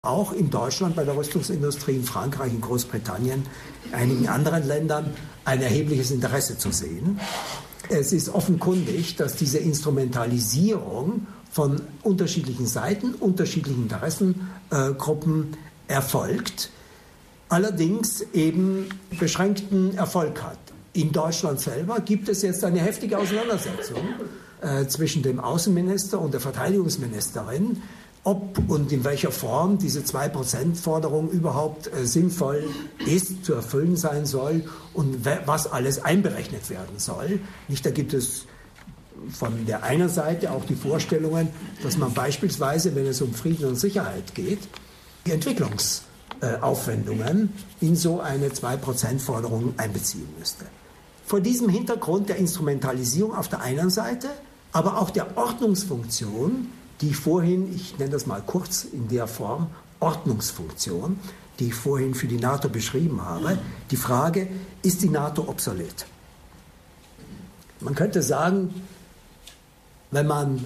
auch in Deutschland bei der Rüstungsindustrie, in Frankreich, in Großbritannien, einigen anderen Ländern ein erhebliches Interesse zu sehen. Es ist offenkundig, dass diese Instrumentalisierung von unterschiedlichen Seiten, unterschiedlichen Interessengruppen erfolgt, allerdings eben beschränkten Erfolg hat. In Deutschland selber gibt es jetzt eine heftige Auseinandersetzung zwischen dem Außenminister und der Verteidigungsministerin, ob und in welcher Form diese 2%-Forderung überhaupt sinnvoll ist, zu erfüllen sein soll und was alles einberechnet werden soll. Nicht, da gibt es von der einen Seite auch die Vorstellungen, dass man beispielsweise, wenn es um Frieden und Sicherheit geht, die Entwicklungsaufwendungen in so eine 2%-Forderung einbeziehen müsste. Vor diesem Hintergrund der Instrumentalisierung auf der einen Seite, aber auch der Ordnungsfunktion, die ich vorhin, ich nenne das mal kurz in der Form, Ordnungsfunktion, die ich vorhin für die NATO beschrieben habe, die Frage, ist die NATO obsolet? Man könnte sagen, wenn man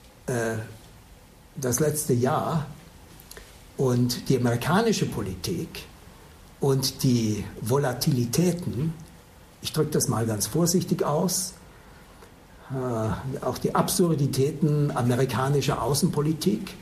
das letzte Jahr und die amerikanische Politik und die Volatilitäten, ich drücke das mal ganz vorsichtig aus, auch die Absurditäten amerikanischer Außenpolitik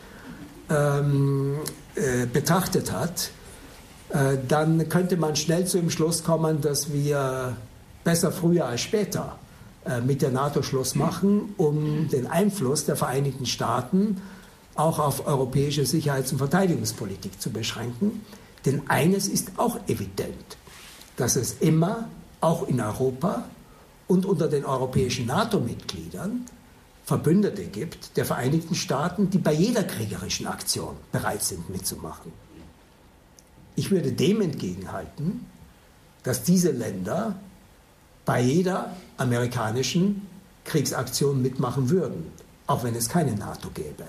betrachtet hat, dann könnte man schnell zu dem Schluss kommen, dass wir besser früher als später mit der NATO Schluss machen, um den Einfluss der Vereinigten Staaten auch auf europäische Sicherheits- und Verteidigungspolitik zu beschränken. Denn eines ist auch evident, dass es immer, auch in Europa, und unter den europäischen NATO-Mitgliedern Verbündete gibt der Vereinigten Staaten, die bei jeder kriegerischen Aktion bereit sind mitzumachen. Ich würde dem entgegenhalten, dass diese Länder bei jeder amerikanischen Kriegsaktion mitmachen würden, auch wenn es keine NATO gäbe.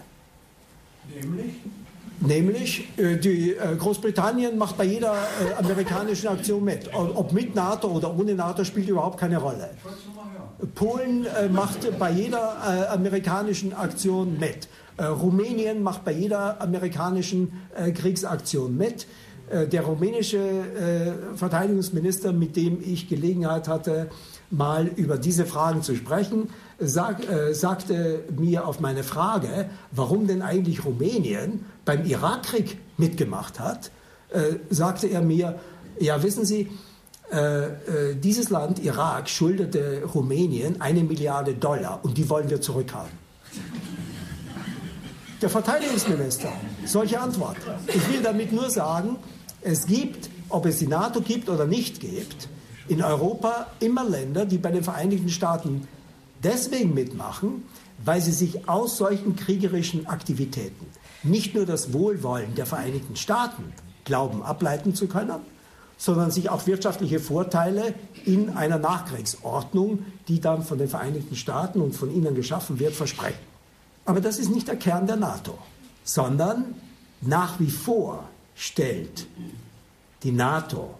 Nämlich, die Großbritannien macht bei jeder amerikanischen Aktion mit. Ob mit NATO oder ohne NATO spielt überhaupt keine Rolle. Polen macht bei jeder amerikanischen Aktion mit. Rumänien macht bei jeder amerikanischen Kriegsaktion mit. Der rumänische Verteidigungsminister, mit dem ich Gelegenheit hatte, mal über diese Fragen zu sprechen, sagte mir auf meine Frage, warum denn eigentlich Rumänien beim Irakkrieg mitgemacht hat, sagte er mir, ja wissen Sie, dieses Land, Irak, schuldete Rumänien $1 Milliarde und die wollen wir zurückhaben. Der Verteidigungsminister, solche Antwort. Ich will damit nur sagen, es gibt, ob es die NATO gibt oder nicht gibt, in Europa immer Länder, die bei den Vereinigten Staaten deswegen mitmachen, weil sie sich aus solchen kriegerischen Aktivitäten nicht nur das Wohlwollen der Vereinigten Staaten glauben ableiten zu können, sondern sich auch wirtschaftliche Vorteile in einer Nachkriegsordnung, die dann von den Vereinigten Staaten und von ihnen geschaffen wird, versprechen. Aber das ist nicht der Kern der NATO, sondern nach wie vor stellt die NATO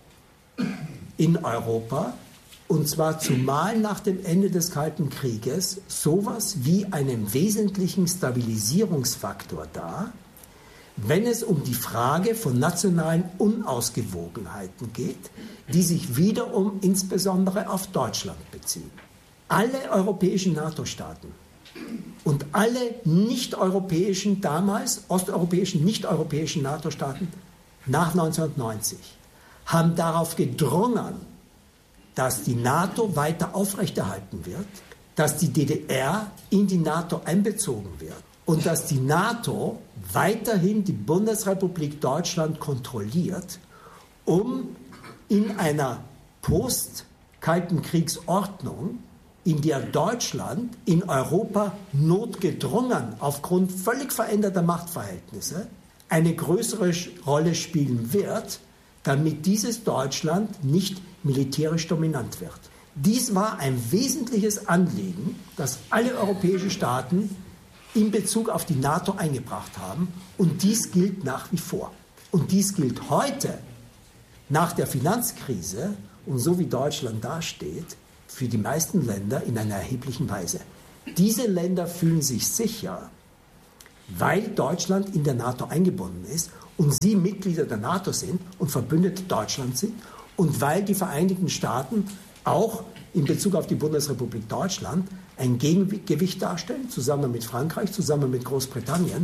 in Europa, und zwar zumal nach dem Ende des Kalten Krieges, sowas wie einen wesentlichen Stabilisierungsfaktor dar, wenn es um die Frage von nationalen Unausgewogenheiten geht, die sich wiederum insbesondere auf Deutschland beziehen. Alle europäischen NATO-Staaten und alle nicht-europäischen, damals osteuropäischen, nicht-europäischen NATO-Staaten nach 1990 haben darauf gedrungen, dass die NATO weiter aufrechterhalten wird, dass die DDR in die NATO einbezogen wird und dass die NATO weiterhin die Bundesrepublik Deutschland kontrolliert, um in einer post-Kalten Kriegsordnung, in der Deutschland in Europa notgedrungen aufgrund völlig veränderter Machtverhältnisse eine größere Rolle spielen wird, damit dieses Deutschland nicht militärisch dominant wird. Dies war ein wesentliches Anliegen, das alle europäischen Staaten in Bezug auf die NATO eingebracht haben, und dies gilt nach wie vor. Und dies gilt heute, nach der Finanzkrise und so wie Deutschland dasteht, für die meisten Länder in einer erheblichen Weise. Diese Länder fühlen sich sicher, weil Deutschland in der NATO eingebunden ist und sie Mitglieder der NATO sind und Verbündete Deutschlands sind und weil die Vereinigten Staaten auch in Bezug auf die Bundesrepublik Deutschland ein Gegengewicht darstellen, zusammen mit Frankreich, zusammen mit Großbritannien.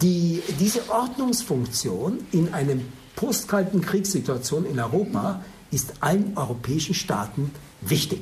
Diese Ordnungsfunktion in einer postkalten Kriegssituation in Europa ist allen europäischen Staaten wichtig.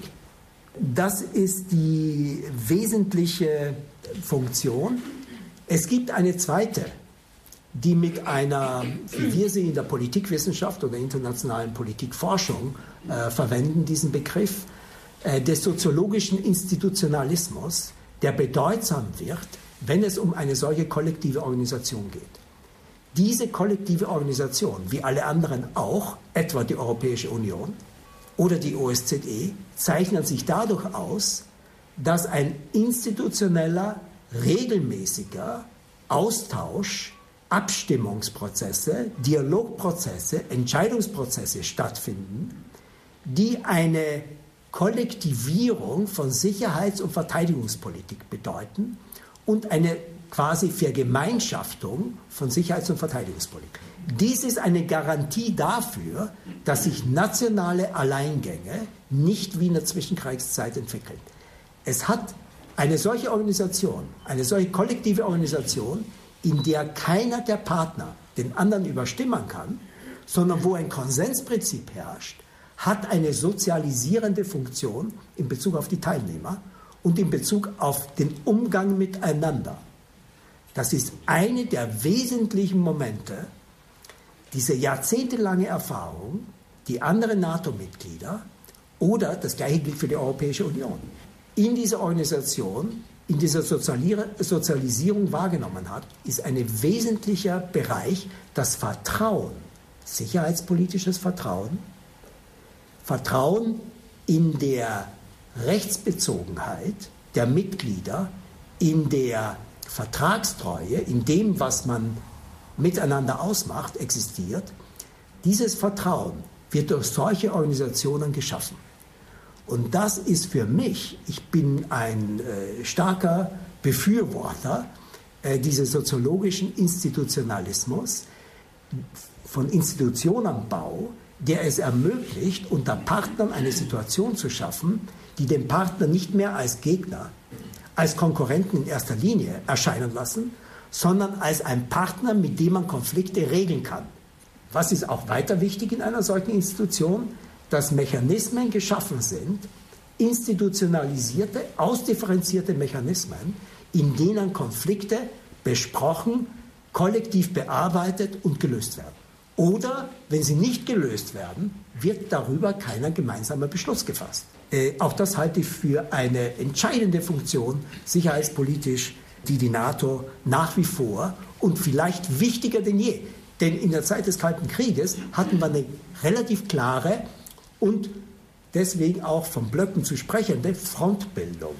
Das ist die wesentliche Funktion. Es gibt eine zweite, die mit einer, wie wir sie in der Politikwissenschaft oder internationalen Politikforschung verwenden, diesen Begriff, des soziologischen Institutionalismus, der bedeutsam wird, wenn es um eine solche kollektive Organisation geht. Diese kollektive Organisation, wie alle anderen auch, etwa die Europäische Union oder die OSZE, zeichnen sich dadurch aus, dass ein institutioneller, regelmäßiger Austausch, Abstimmungsprozesse, Dialogprozesse, Entscheidungsprozesse stattfinden, die eine Kollektivierung von Sicherheits- und Verteidigungspolitik bedeuten und eine quasi Vergemeinschaftung von Sicherheits- und Verteidigungspolitik. Dies ist eine Garantie dafür, dass sich nationale Alleingänge nicht wie in der Zwischenkriegszeit entwickeln. Es hat eine solche Organisation, eine solche kollektive Organisation, in der keiner der Partner den anderen überstimmen kann, sondern wo ein Konsensprinzip herrscht, hat eine sozialisierende Funktion in Bezug auf die Teilnehmer und in Bezug auf den Umgang miteinander. Das ist eine der wesentlichen Momente, diese jahrzehntelange Erfahrung, die andere NATO-Mitglieder oder das Gleiche gilt für die Europäische Union in dieser Organisation, in dieser Sozialisierung wahrgenommen hat, ist ein wesentlicher Bereich, das Vertrauen, sicherheitspolitisches Vertrauen, Vertrauen in der Rechtsbezogenheit der Mitglieder, in der Vertragstreue, in dem, was man miteinander ausmacht, existiert. Dieses Vertrauen wird durch solche Organisationen geschaffen. Und das ist für mich, ich bin ein starker Befürworter dieses soziologischen Institutionalismus, von Institutionenbau, der es ermöglicht, unter Partnern eine Situation zu schaffen, die den Partner nicht mehr als Gegner, als Konkurrenten in erster Linie erscheinen lassen, sondern als ein Partner, mit dem man Konflikte regeln kann. Was ist auch weiter wichtig in einer solchen Institution? Dass Mechanismen geschaffen sind, institutionalisierte, ausdifferenzierte Mechanismen, in denen Konflikte besprochen, kollektiv bearbeitet und gelöst werden. Oder, wenn sie nicht gelöst werden, wird darüber keiner gemeinsamer Beschluss gefasst. Auch das halte ich für eine entscheidende Funktion, sicherheitspolitisch, die die NATO nach wie vor und vielleicht wichtiger denn je. Denn in der Zeit des Kalten Krieges hatten wir eine relativ klare und deswegen auch von Blöcken zu sprechende Frontbildung,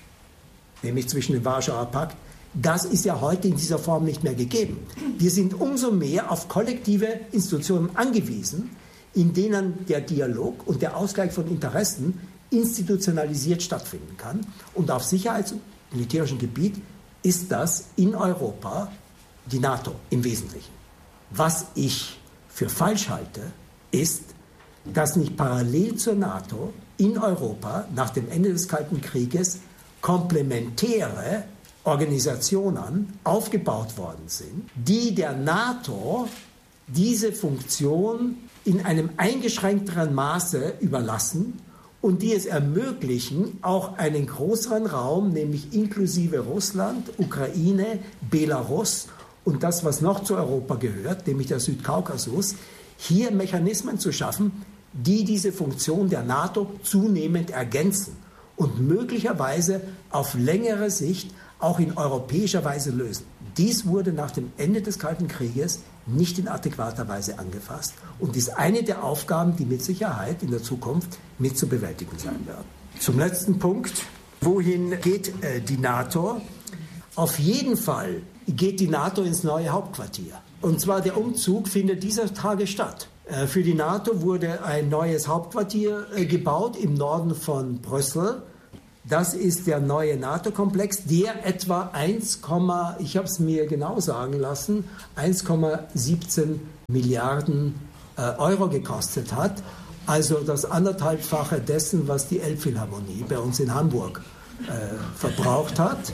nämlich zwischen dem Warschauer Pakt. Das ist ja heute in dieser Form nicht mehr gegeben. Wir sind umso mehr auf kollektive Institutionen angewiesen, in denen der Dialog und der Ausgleich von Interessen institutionalisiert stattfinden kann. Und auf sicherheits- und militärischem Gebiet ist das in Europa die NATO im Wesentlichen. Was ich für falsch halte, ist, dass nicht parallel zur NATO in Europa nach dem Ende des Kalten Krieges komplementäre Organisationen aufgebaut worden sind, die der NATO diese Funktion in einem eingeschränkteren Maße überlassen und die es ermöglichen, auch einen größeren Raum, nämlich inklusive Russland, Ukraine, Belarus und das, was noch zu Europa gehört, nämlich der Südkaukasus, hier Mechanismen zu schaffen, die diese Funktion der NATO zunehmend ergänzen und möglicherweise auf längere Sicht auch in europäischer Weise lösen. Dies wurde nach dem Ende des Kalten Krieges nicht in adäquater Weise angefasst und ist eine der Aufgaben, die mit Sicherheit in der Zukunft mit zu bewältigen sein werden. Zum letzten Punkt. Wohin geht die NATO? Auf jeden Fall geht die NATO ins neue Hauptquartier. Und zwar der Umzug findet dieser Tage statt. Für die NATO wurde ein neues Hauptquartier gebaut im Norden von Brüssel. Das ist der neue NATO-Komplex, der etwa ich habe es mir genau sagen lassen, 1,17 Milliarden Euro gekostet hat. Also das 1,5-fache dessen, was die Elbphilharmonie bei uns in Hamburg verbraucht hat.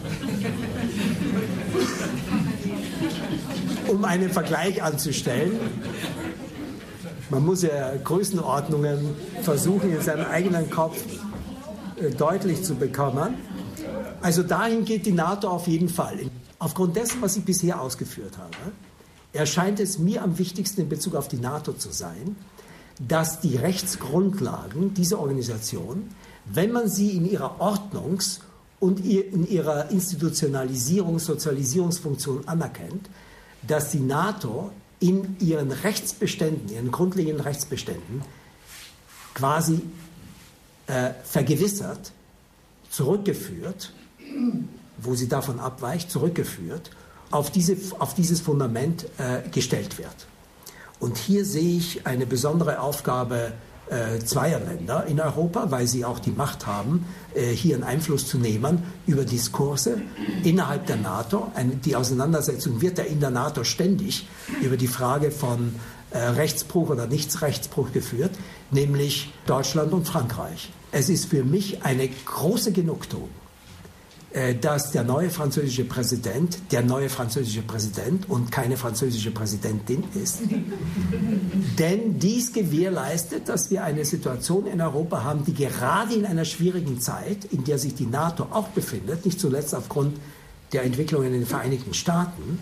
Um einen Vergleich anzustellen, man muss ja Größenordnungen versuchen, in seinem eigenen Kopf deutlich zu bekommen. Also dahin geht die NATO auf jeden Fall. Aufgrund dessen, was ich bisher ausgeführt habe, erscheint es mir am wichtigsten in Bezug auf die NATO zu sein, dass die Rechtsgrundlagen dieser Organisation, wenn man sie in ihrer Ordnungs- und in ihrer Institutionalisierungs-, Sozialisierungsfunktion anerkennt, dass die NATO in ihren Rechtsbeständen, ihren grundlegenden Rechtsbeständen quasi vergewissert, zurückgeführt, wo sie davon abweicht, zurückgeführt, auf dieses Fundament gestellt wird. Und hier sehe ich eine besondere Aufgabe zweier Länder in Europa, weil sie auch die Macht haben, hier einen Einfluss zu nehmen über Diskurse innerhalb der NATO. Die Auseinandersetzung wird ja in der NATO ständig über die Frage von Rechtsbruch oder Nichtsrechtsbruch geführt, nämlich Deutschland und Frankreich. Es ist für mich eine große Genugtuung, dass der neue französische Präsident und keine französische Präsidentin ist. Denn dies gewährleistet, dass wir eine Situation in Europa haben, die gerade in einer schwierigen Zeit, in der sich die NATO auch befindet, nicht zuletzt aufgrund der Entwicklung in den Vereinigten Staaten,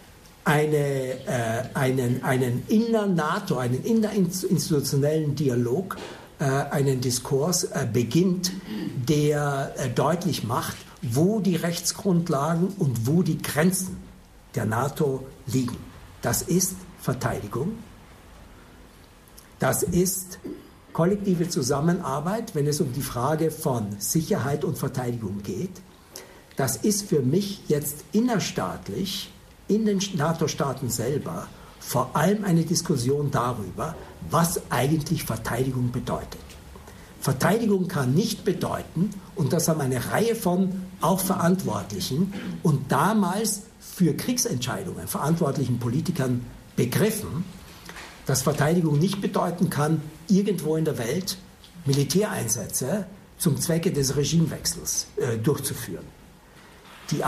einen inner-NATO, einen innerinstitutionellen Dialog, einen Diskurs beginnt, der deutlich macht, wo die Rechtsgrundlagen und wo die Grenzen der NATO liegen. Das ist Verteidigung, das ist kollektive Zusammenarbeit, wenn es um die Frage von Sicherheit und Verteidigung geht. Das ist für mich jetzt innerstaatlich, in den NATO-Staaten selber, vor allem eine Diskussion darüber, was eigentlich Verteidigung bedeutet. Verteidigung kann nicht bedeuten, und das haben eine Reihe von auch Verantwortlichen und damals für Kriegsentscheidungen verantwortlichen Politikern begriffen, dass Verteidigung nicht bedeuten kann, irgendwo in der Welt Militäreinsätze zum Zwecke des Regimewechsels durchzuführen. Der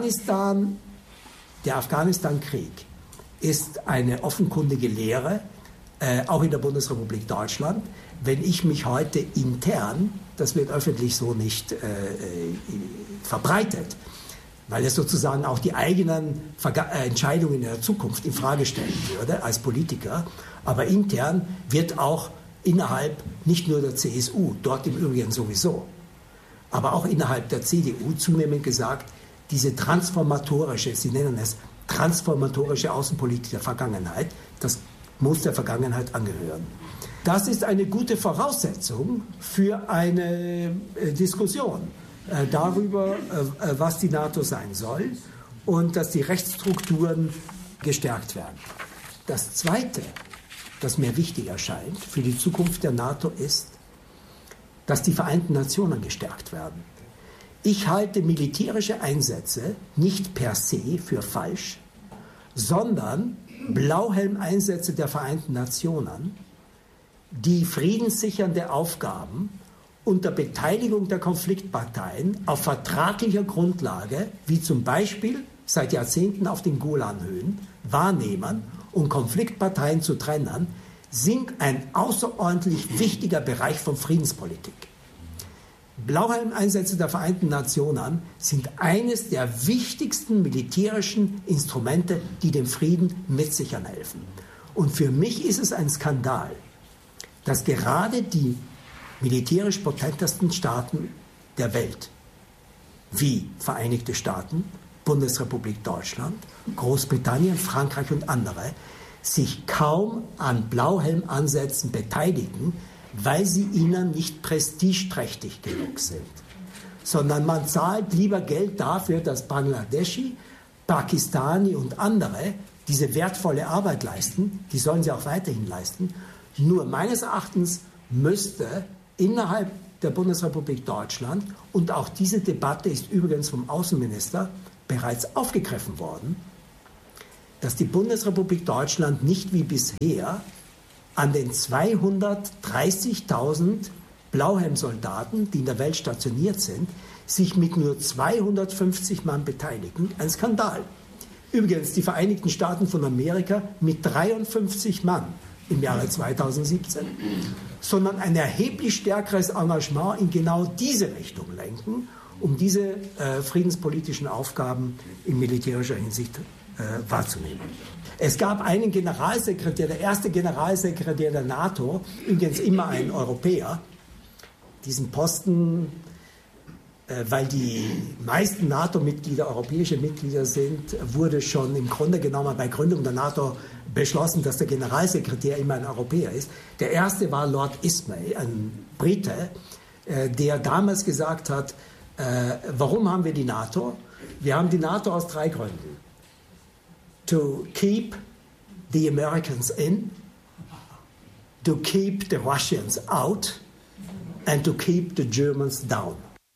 Afghanistan-Krieg ist eine offenkundige Lehre, auch in der Bundesrepublik Deutschland. Wenn ich mich heute intern, das wird öffentlich so nicht verbreitet, weil es sozusagen auch die eigenen Entscheidungen in der Zukunft in Frage stellen würde als Politiker, aber intern wird auch innerhalb nicht nur der CSU, dort im Übrigen sowieso, aber auch innerhalb der CDU zunehmend gesagt, diese transformatorische, Sie nennen es transformatorische Außenpolitik der Vergangenheit, das muss der Vergangenheit angehören. Das ist eine gute Voraussetzung für eine Diskussion darüber, was die NATO sein soll und dass die Rechtsstrukturen gestärkt werden. Das Zweite, das mir wichtig erscheint für die Zukunft der NATO, ist, dass die Vereinten Nationen gestärkt werden. Ich halte militärische Einsätze nicht per se für falsch, sondern Blauhelmeinsätze der Vereinten Nationen, die friedenssichernde Aufgaben unter Beteiligung der Konfliktparteien auf vertraglicher Grundlage, wie zum Beispiel seit Jahrzehnten auf den Golanhöhen, wahrnehmen und Konfliktparteien zu trennen, sind ein außerordentlich wichtiger Bereich von Friedenspolitik. Blauhelmeinsätze der Vereinten Nationen sind eines der wichtigsten militärischen Instrumente, die dem Frieden mitsichern helfen. Und für mich ist es ein Skandal, dass gerade die militärisch potentesten Staaten der Welt, wie Vereinigte Staaten, Bundesrepublik Deutschland, Großbritannien, Frankreich und andere, sich kaum an Blauhelmansätzen beteiligen, weil sie ihnen nicht prestigeträchtig genug sind. Sondern man zahlt lieber Geld dafür, dass Bangladeschi, Pakistani und andere diese wertvolle Arbeit leisten. Die sollen sie auch weiterhin leisten. Nur meines Erachtens müsste innerhalb der Bundesrepublik Deutschland, und auch diese Debatte ist übrigens vom Außenminister bereits aufgegriffen worden, dass die Bundesrepublik Deutschland nicht wie bisher an den 230.000 Blauhelmsoldaten, die in der Welt stationiert sind, sich mit nur 250 Mann beteiligen. Ein Skandal. Übrigens die Vereinigten Staaten von Amerika mit 53 Mann im Jahre 2017, sondern ein erheblich stärkeres Engagement in genau diese Richtung lenken, um diese friedenspolitischen Aufgaben in militärischer Hinsicht wahrzunehmen. Es gab einen Generalsekretär, der erste Generalsekretär der NATO, übrigens immer ein Europäer. Diesen Posten, weil die meisten NATO-Mitglieder europäische Mitglieder sind, wurde schon im Grunde genommen bei Gründung der NATO beschlossen, dass der Generalsekretär immer ein Europäer ist. Der erste war Lord Ismay, ein Brite, der damals gesagt hat, warum haben wir die NATO? Wir haben die NATO aus 3 Gründen. To keep the Americans in, to keep the Russians out and to keep the Germans down.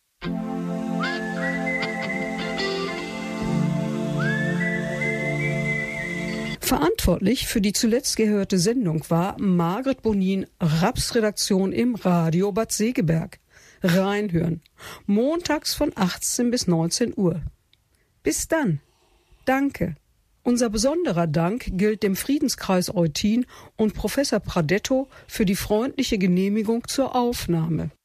Verantwortlich für die zuletzt gehörte Sendung war Margret Bonin, Raps-Redaktion im Radio Bad Segeberg. Reinhören. Montags von 18 bis 19 Uhr. Bis dann. Danke. Unser besonderer Dank gilt dem Friedenskreis Eutin und Professor Pradetto für die freundliche Genehmigung zur Aufnahme.